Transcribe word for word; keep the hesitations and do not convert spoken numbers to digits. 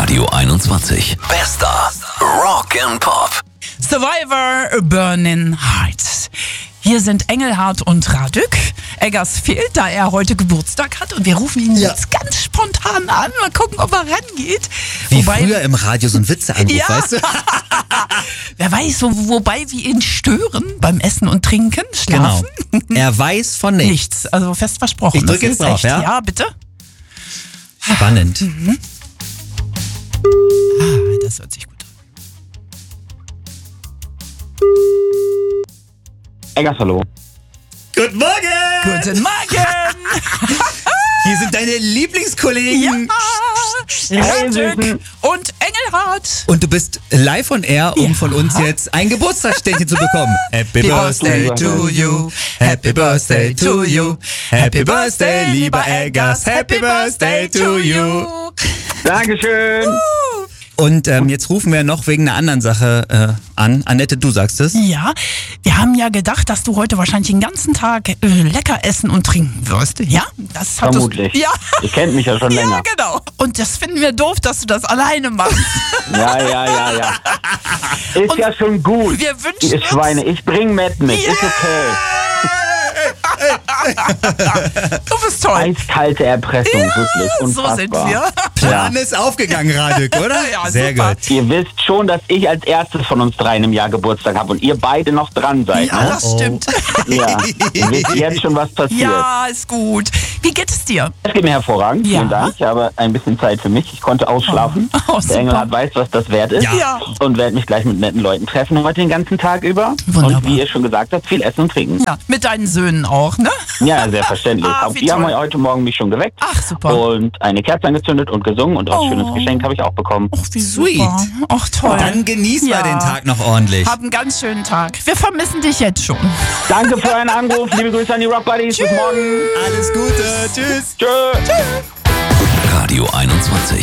Radio einundzwanzig. Bester Rock and Pop. Survivor Burning Hearts. Hier sind Engelhardt und Radück. Eggers fehlt, da er heute Geburtstag hat. Und wir rufen ihn Ja. jetzt ganz spontan an. Mal gucken, ob er rangeht. Wie Wobei, früher im Radio so ein Witzeanruf, Ja. weißt du? wer weiß, wo, wobei wir ihn stören beim Essen und Trinken, Genau. Schlafen. Er weiß von nichts. Nichts, also fest versprochen. Ich drück Das jetzt ist drauf, echt, ja? Ja, bitte. Spannend. Ah, das hört sich gut an. Eggers, hallo. Guten Morgen! Guten Morgen! Hier sind deine Lieblingskollegen. Ja, Radück Süßen. und Engelhardt. Und du bist live on air, um Ja. von uns jetzt ein Geburtstagsständchen zu bekommen. Happy Birthday to you. Happy Birthday to you. Happy Birthday, lieber Eggers. Happy Birthday to you. Dankeschön. Und ähm, jetzt rufen wir noch wegen einer anderen Sache äh, an. Annette, du sagst es. Ja, wir haben ja gedacht, dass du heute wahrscheinlich den ganzen Tag äh, lecker essen und trinken wirst. Ja, das hat Vermutlich. Ja. Ihr kennt mich ja schon Ja, länger. genau. Und das finden wir doof, dass du das alleine machst. Ja, ja, ja, ja. Ist Und ja schon gut. wir wünschen Ihr uns- Schweine, ich bring Matt mit. Ja. Ist okay. Du bist toll. Eiskalte Erpressung, wirklich. So Unfassbar. sind wir. Plan ist aufgegangen, Radück, oder? Ja, Sehr super. gut. Ihr wisst schon, dass ich als erstes von uns dreien im Jahr Geburtstag habe und ihr beide noch dran seid. Ja, Ne? das stimmt. Ja. Ihr wisst jetzt schon, was passiert. Ja, ist gut. Wie geht es dir? Es geht mir hervorragend. Ja. Vielen Dank. Ich habe ein bisschen Zeit für mich. Ich konnte ausschlafen. Oh, oh, Der super. Engelhardt weiß, was das wert ist. Ja. Und werde mich gleich mit netten Leuten treffen heute den ganzen Tag über. Wunderbar. Und wie ihr schon gesagt habt, viel essen und trinken. Ja, mit deinen Söhnen auch, ne? Ja, selbstverständlich. Ah, Auch wie die haben toll. heute Morgen mich schon geweckt. Ach, super. Und eine Kerze angezündet und gesungen. Und auch ein Oh. schönes Geschenk habe ich auch bekommen. Ach, wie Sweet. super. Ach, toll. Dann genießen Ja. wir den Tag noch ordentlich. Hab einen ganz schönen Tag. Wir vermissen dich jetzt schon. Danke für euren Anruf. Liebe Grüße an die Rock Buddies. Bis morgen. Alles Gute. Tschüss. Tschö. Radio einundzwanzig.